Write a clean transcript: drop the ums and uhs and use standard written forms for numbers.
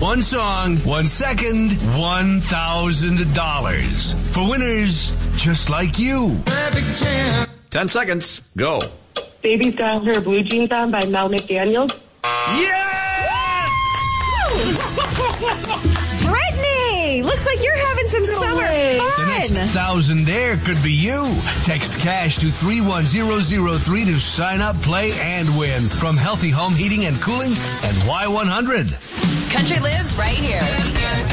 One song, 1 second, $1,000. For winners just like you. 10 seconds. Go. Baby's Got Her Blue Jeans On by Mel McDaniel. Yes! Brittany, looks like you're having some summer fun. The next 1,000 there could be you. Text cash to 31003 to sign up, play, and win from Healthy Home Heating and Cooling and Y100. Country lives right here.